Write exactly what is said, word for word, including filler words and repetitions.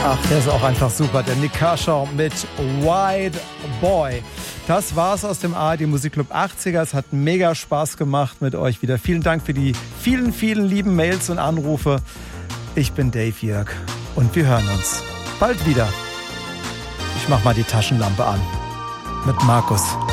Ach, der ist auch einfach super. Der Nik Kershaw mit White Boy. Das war's aus dem A R D Musikclub achtziger. Es hat mega Spaß gemacht mit euch wieder. Vielen Dank für die vielen, vielen lieben Mails und Anrufe. Ich bin Dave Jörg und wir hören uns bald wieder. Ich mach mal die Taschenlampe an. Mit Markus.